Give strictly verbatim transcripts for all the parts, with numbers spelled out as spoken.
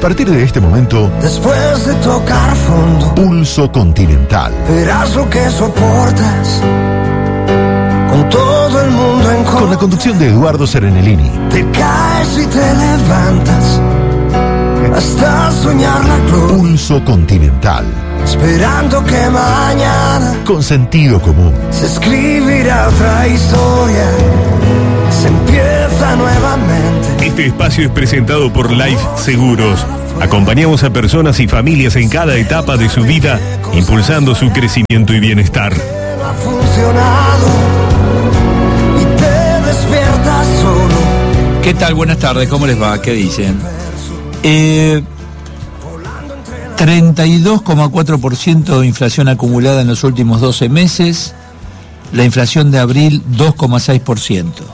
partir de este momento, después de tocar fondo, Pulso Continental. verás lo que soportas, con todo el mundo en contra. Con la conducción de Eduardo Serenellini. Te caes y te levantas, hasta soñar la gloria. Pulso Continental. Esperando que mañana, con sentido común, se escribirá otra historia. Se empieza nuevamente. Este espacio es presentado por Life Seguros. Acompañamos a personas y familias en cada etapa de su vida, impulsando su crecimiento y bienestar. No ha funcionado y te despiertas solo. ¿Qué tal? Buenas tardes, ¿cómo les va? ¿Qué dicen? Eh, treinta y dos coma cuatro por ciento de inflación acumulada en los últimos doce meses, la inflación de abril dos coma seis por ciento.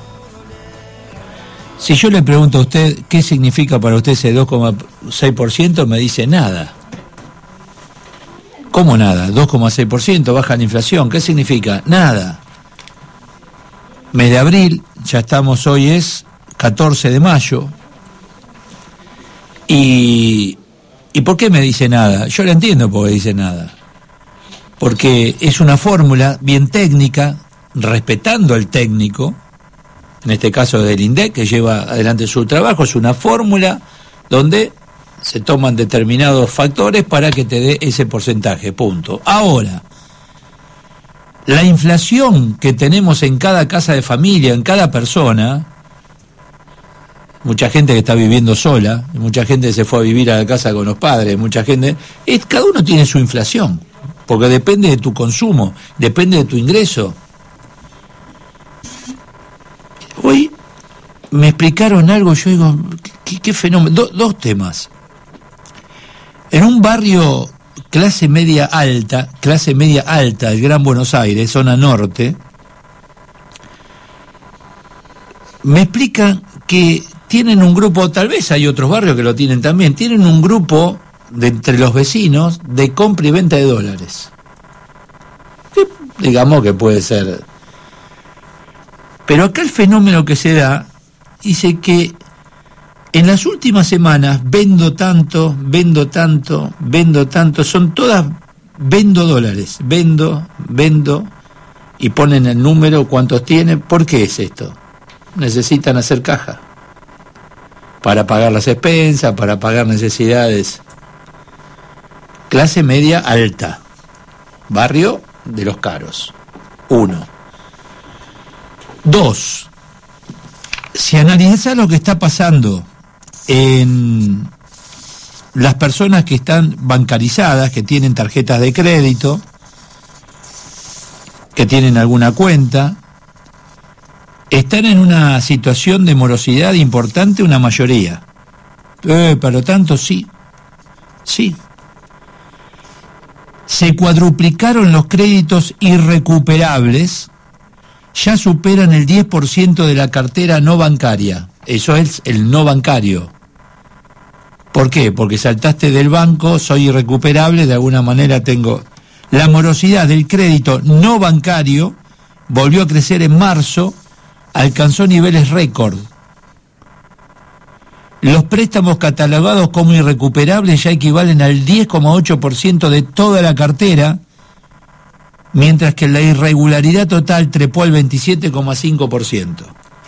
Si yo le pregunto a usted qué significa para usted ese dos coma seis por ciento, me dice nada. ¿Cómo nada? dos coma seis por ciento, baja la inflación, ¿qué significa? Nada. Mes de abril, ya estamos, hoy es catorce de mayo, y... ¿Y por qué me dice nada? Yo le entiendo por qué dice nada. Porque es una fórmula bien técnica, respetando al técnico, en este caso del INDEC, que lleva adelante su trabajo, es una fórmula donde se toman determinados factores para que te dé ese porcentaje, punto. Ahora, la inflación que tenemos en cada casa de familia, en cada persona, mucha gente que está viviendo sola, mucha gente que se fue a vivir a la casa con los padres, mucha gente, es, cada uno tiene su inflación, porque depende de tu consumo, depende de tu ingreso. Hoy me explicaron algo, yo digo, ¿qué, qué fenómeno? Do, dos temas. En un barrio clase media alta, clase media alta del Gran Buenos Aires, zona norte, me explican que tienen un grupo, tal vez hay otros barrios que lo tienen también, tienen un grupo de entre los vecinos de compra y venta de dólares. Que, digamos que puede ser. Pero acá el fenómeno que se da, dice que en las últimas semanas vendo tanto, vendo tanto, vendo tanto, son todas, vendo dólares, vendo, vendo, y ponen el número, cuántos tienen. ¿Por qué es esto? Necesitan hacer caja para pagar las expensas, para pagar necesidades. Clase media alta, barrio de los caros. Uno. Dos, si analizas lo que está pasando en las personas que están bancarizadas, que tienen tarjetas de crédito, que tienen alguna cuenta, están en una situación de morosidad importante una mayoría. Eh, pero tanto sí, sí. Se cuadruplicaron los créditos irrecuperables, ya superan el diez por ciento de la cartera no bancaria. Eso es el no bancario. ¿Por qué? Porque saltaste del banco, soy irrecuperable, de alguna manera tengo... La morosidad del crédito no bancario volvió a crecer en marzo, alcanzó niveles récord. Los préstamos catalogados como irrecuperables ya equivalen al diez coma ocho por ciento de toda la cartera, mientras que la irregularidad total trepó al veintisiete coma cinco por ciento.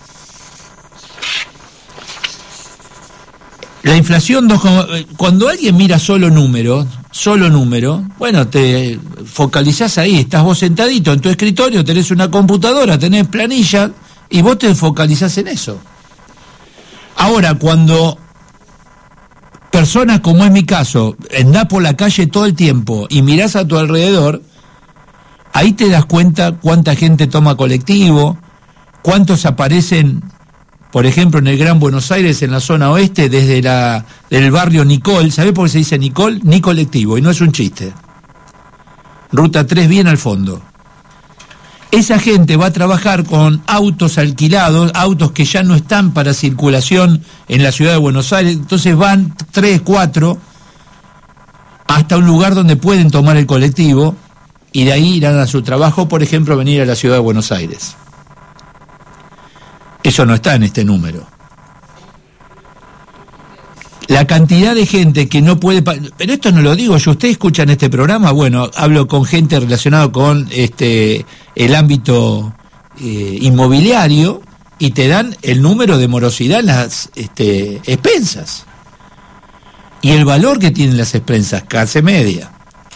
La inflación, dos, cuando alguien mira solo número, solo número, bueno, te focalizás ahí, estás vos sentadito en tu escritorio, tenés una computadora, tenés planilla, y vos te focalizás en eso. Ahora, cuando personas como es mi caso, andás por la calle todo el tiempo y mirás a tu alrededor, ahí te das cuenta cuánta gente toma colectivo, cuántos aparecen, por ejemplo, en el Gran Buenos Aires, en la zona oeste, desde la del barrio Nicol. ¿Sabés por qué se dice Nicol? Ni colectivo, y no es un chiste. Ruta tres, bien al fondo. Esa gente va a trabajar con autos alquilados, autos que ya no están para circulación en la ciudad de Buenos Aires, entonces van tres, cuatro, hasta un lugar donde pueden tomar el colectivo, y de ahí irán a su trabajo, por ejemplo, venir a la ciudad de Buenos Aires. Eso no está en este número. la cantidad de gente que no puede... Pero esto no lo digo yo, ustedes escuchan este programa, bueno, hablo con gente relacionada con este el ámbito eh, inmobiliario y te dan el número de morosidad en las este, expensas. Y el valor que tienen las expensas, clase media.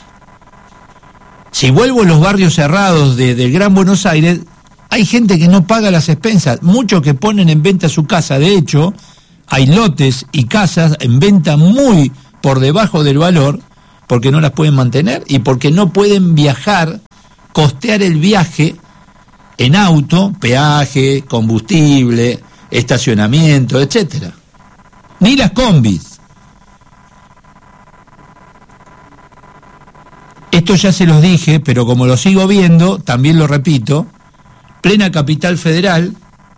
Si vuelvo a los barrios cerrados de, del Gran Buenos Aires, hay gente que no paga las expensas, muchos que ponen en venta su casa, de hecho... Hay lotes y casas en venta muy por debajo del valor porque no las pueden mantener y porque no pueden viajar, costear el viaje en auto, peaje, combustible, estacionamiento, etcétera. Ni las combis. Esto ya se los dije, pero como lo sigo viendo, también lo repito, plena Capital Federal,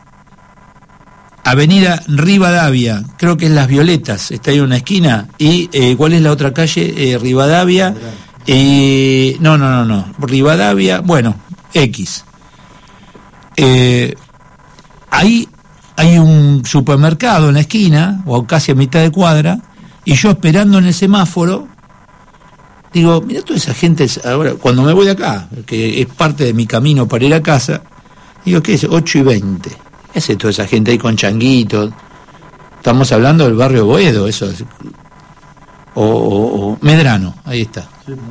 Avenida Rivadavia, creo que es Las Violetas, está ahí en una esquina. ¿Y eh, cuál es la otra calle? Eh, Rivadavia. Eh, no, no, no, no. Rivadavia, bueno, X. Eh, ahí hay un supermercado en la esquina, o casi a mitad de cuadra, y yo esperando en el semáforo, digo, mira toda esa gente, ahora, cuando me voy de acá, que es parte de mi camino para ir a casa, digo, ¿qué es? ocho y veinte. ¿Qué hace toda esa gente ahí con changuitos? Estamos hablando del barrio Boedo, eso es. O, o, o Medrano, ahí está.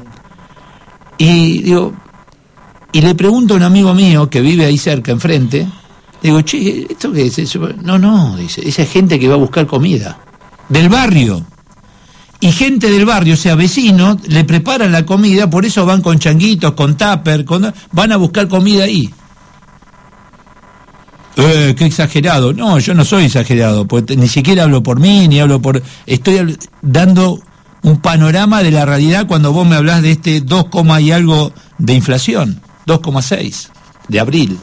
Y digo, y le pregunto a un amigo mío que vive ahí cerca, enfrente, digo, che, ¿esto qué es? Eso? No, no, dice, esa gente que va a buscar comida. Del barrio. Y gente del barrio, o sea, vecinos, le preparan la comida, por eso van con changuitos, con tupper, con, van a buscar comida ahí. Eh, qué exagerado. No, yo no soy exagerado, porque ni siquiera hablo por mí, ni hablo por... Estoy habl- dando un panorama de la realidad cuando vos me hablás de este dos, y algo de inflación, dos coma seis de abril.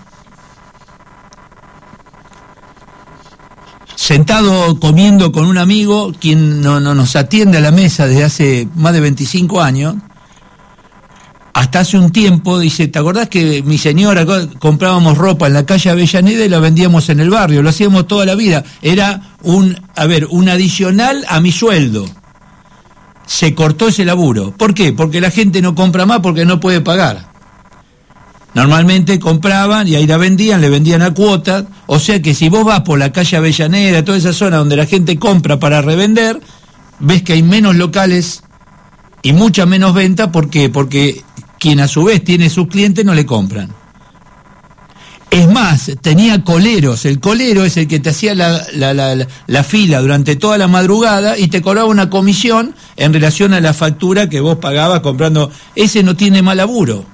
Sentado comiendo con un amigo, quien no, no nos atiende a la mesa desde hace más de veinticinco años, hasta hace un tiempo, dice, ¿te acordás que mi señora comprábamos ropa en la calle Avellaneda y la vendíamos en el barrio? Lo hacíamos toda la vida. Era un, a ver, un adicional a mi sueldo. Se cortó ese laburo. ¿Por qué? Porque la gente no compra más porque no puede pagar. Normalmente compraban y ahí la vendían, le vendían a cuotas. O sea que si vos vas por la calle Avellaneda, toda esa zona donde la gente compra para revender, ves que hay menos locales y mucha menos venta. ¿Por qué? Porque quien a su vez tiene sus clientes no le compran. Es más, tenía coleros. El colero es el que te hacía la, la, la, la, la fila durante toda la madrugada y te cobraba una comisión en relación a la factura que vos pagabas comprando. Ese no tiene mal laburo.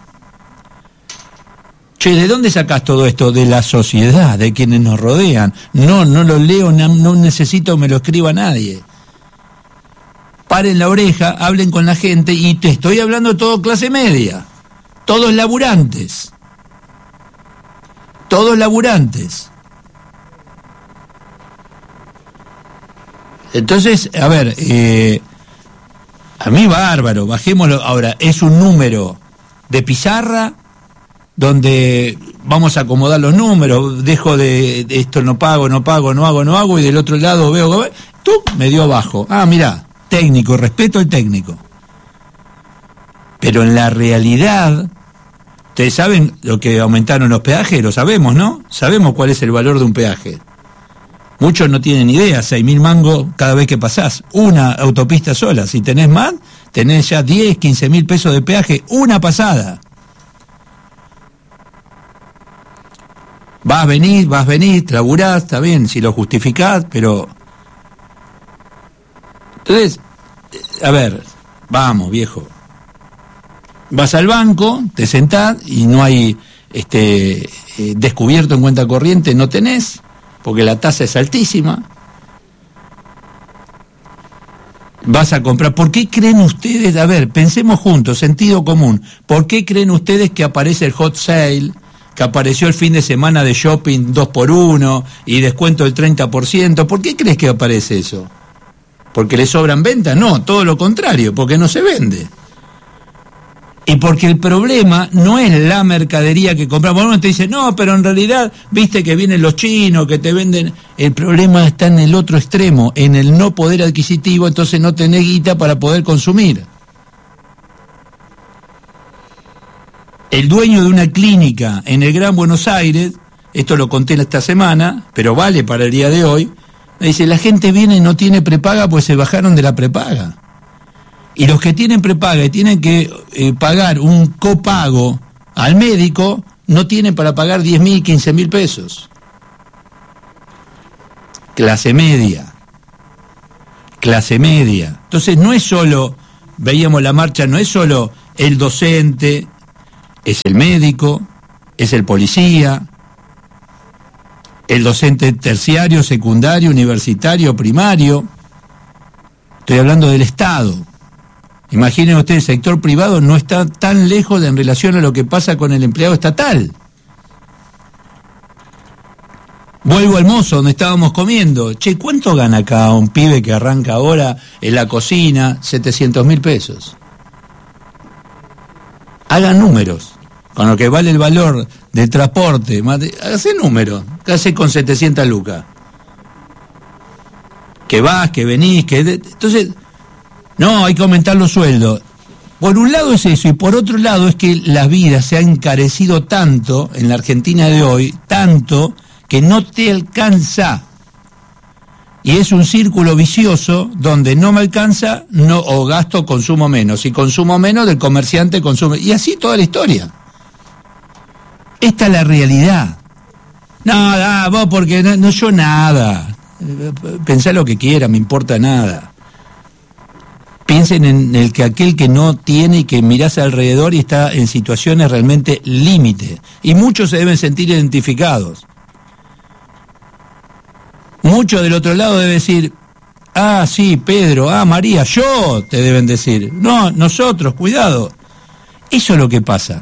Che, ¿de dónde sacás todo esto? De la sociedad, de quienes nos rodean. No, no lo leo, no, no necesito que me lo escriba nadie. Paren la oreja, hablen con la gente, y te estoy hablando de todo clase media, todos laburantes, todos laburantes. Entonces, a ver, eh, a mí bárbaro, bajémoslo. Ahora, es un número de pizarra donde vamos a acomodar los números, dejo de, de esto no pago, no pago, no hago, no hago, y del otro lado veo, tú me dio abajo. Ah, mirá. Técnico, respeto al técnico. Pero en la realidad, ustedes saben lo que aumentaron los peajes, lo sabemos, ¿no? Sabemos cuál es el valor de un peaje. Muchos no tienen idea, seis mil mangos cada vez que pasás. Una autopista sola, si tenés más, tenés ya diez, quince mil pesos de peaje, una pasada. Vas, venís, vas, venís, laburás, está bien, si lo justificás, pero... Entonces, a ver, vamos, viejo. Vas al banco, te sentás y no hay este eh, descubierto en cuenta corriente, no tenés, porque la tasa es altísima. Vas a comprar. ¿Por qué creen ustedes? A ver, pensemos juntos, sentido común. ¿Por qué creen ustedes que aparece el hot sale, que apareció el fin de semana de shopping dos por uno y descuento del treinta por ciento? ¿Por qué crees que aparece eso? ¿Porque le sobran ventas? No, todo lo contrario, porque no se vende. Y porque el problema no es la mercadería que compramos. Uno te dice, no, pero en realidad, viste que vienen los chinos, que te venden. El problema está en el otro extremo, en el no poder adquisitivo, entonces no tenés guita para poder consumir. El dueño de una clínica en el Gran Buenos Aires, esto lo conté esta semana, pero vale para el día de hoy, me dice, la gente viene y no tiene prepaga pues se bajaron de la prepaga. Y los que tienen prepaga y tienen que eh, pagar un copago al médico, no tienen para pagar diez mil, quince mil pesos. Clase media. Clase media. Entonces no es solo, veíamos la marcha, no es solo el docente, es el médico, es el policía, el docente terciario, secundario, universitario, primario. Estoy hablando del Estado. Imaginen ustedes, el sector privado no está tan lejos de, en relación a lo que pasa con el empleado estatal. Vuelvo al mozo donde estábamos comiendo. Che, ¿cuánto gana acá un pibe que arranca ahora en la cocina? setecientos mil pesos. Hagan números. Con lo que vale el valor del transporte. Hace números. ¿Qué hace con setecientas lucas? Que vas, que venís, que... Entonces... No, hay que aumentar los sueldos. Por un lado es eso, y por otro lado es que las vidas se han encarecido tanto en la Argentina de hoy, tanto que no te alcanza. Y es un círculo vicioso donde no me alcanza, no, o gasto, consumo menos. Si consumo menos, del comerciante consume. Y así toda la historia. Esta es la realidad. Nada, vos porque no, no yo nada. Pensá lo que quiera, me importa nada. Piensen en el que aquel que no tiene y que mirás alrededor y está en situaciones realmente límite. Y muchos se deben sentir identificados. Muchos del otro lado deben decir, ah, sí, Pedro, ah, María, yo, te deben decir. No, nosotros, cuidado. Eso es lo que pasa.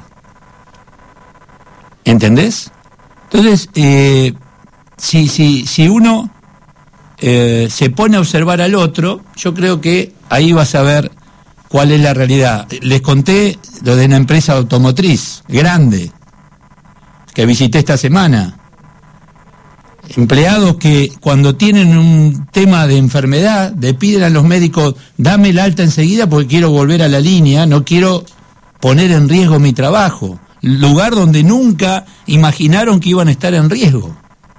¿Entendés? Entonces, eh, si, si, si uno eh, se pone a observar al otro, yo creo que ahí vas a ver cuál es la realidad. Les conté lo de una empresa automotriz grande que visité esta semana. Empleados que cuando tienen un tema de enfermedad le piden a los médicos, dame el alta enseguida porque quiero volver a la línea, no quiero poner en riesgo mi trabajo. Lugar donde nunca imaginaron que iban a estar en riesgo.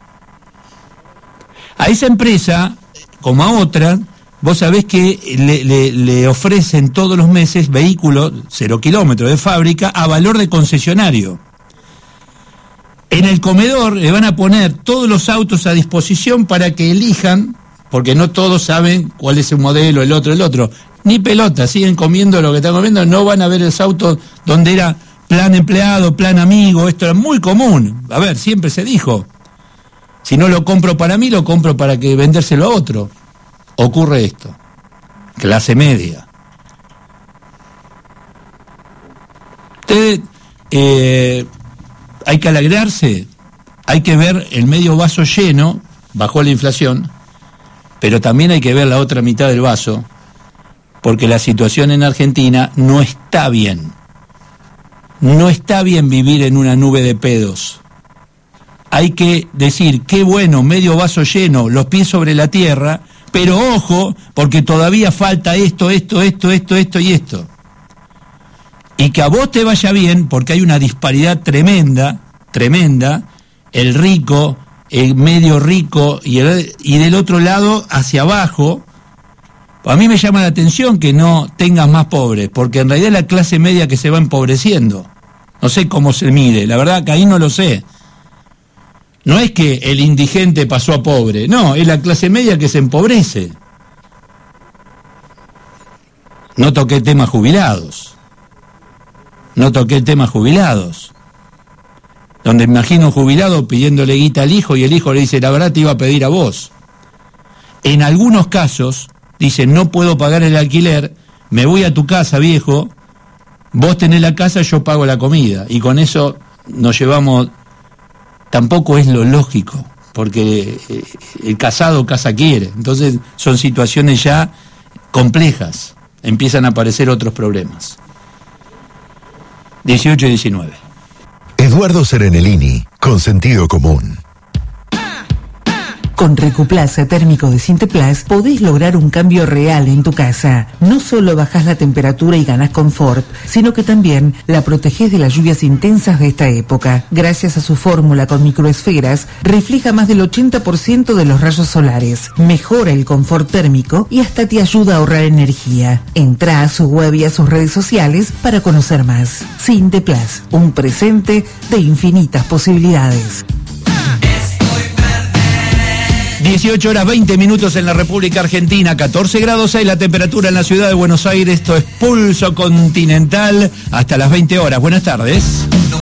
A esa empresa, como a otras, vos sabés que le, le, le ofrecen todos los meses vehículos, cero kilómetros de fábrica, a valor de concesionario. En el comedor le van a poner todos los autos a disposición para que elijan, porque no todos saben cuál es el modelo, el otro, el otro. Ni pelota, siguen comiendo lo que están comiendo, no van a ver los autos donde era plan empleado, plan amigo, esto era muy común. A ver, siempre se dijo, si no lo compro para mí, lo compro para que vendérselo a otro. Ocurre esto, clase media. Usted, eh, hay que alegrarse, hay que ver el medio vaso lleno, bajó la inflación, pero también hay que ver la otra mitad del vaso, porque la situación en Argentina no está bien. No está bien vivir en una nube de pedos. Hay que decir, qué bueno, medio vaso lleno, los pies sobre la tierra, pero ojo, porque todavía falta esto, esto, esto, esto, esto y esto. Y que a vos te vaya bien, porque hay una disparidad tremenda, tremenda, el rico, el medio rico, y, el, y del otro lado, hacia abajo. A mí me llama la atención que no tengas más pobres, porque en realidad es la clase media que se va empobreciendo. No sé cómo se mide, la verdad que ahí no lo sé. No es que el indigente pasó a pobre, no, es la clase media que se empobrece. No toqué temas jubilados. No toqué el tema jubilados. Donde imagino un jubilado pidiéndole guita al hijo y el hijo le dice, la verdad te iba a pedir a vos. En algunos casos, dice, no puedo pagar el alquiler, me voy a tu casa, viejo, vos tenés la casa, yo pago la comida. Y con eso nos llevamos... Tampoco es lo lógico, porque el casado casa quiere. Entonces son situaciones ya complejas, empiezan a aparecer otros problemas. dieciocho y diecinueve. Eduardo Serenellini, con sentido común. Con Recuplaza térmico de Sinteplas podés lograr un cambio real en tu casa. No solo bajás la temperatura y ganás confort, sino que también la protegés de las lluvias intensas de esta época. Gracias a su fórmula con microesferas, refleja más del ochenta por ciento de los rayos solares, mejora el confort térmico y hasta te ayuda a ahorrar energía. Entrá a su web y a sus redes sociales para conocer más. Sinteplas, un presente de infinitas posibilidades. dieciocho horas veinte minutos en la República Argentina, catorce grados seis la temperatura en la ciudad de Buenos Aires. Esto es Pulso Continental hasta las veinte horas. Buenas tardes.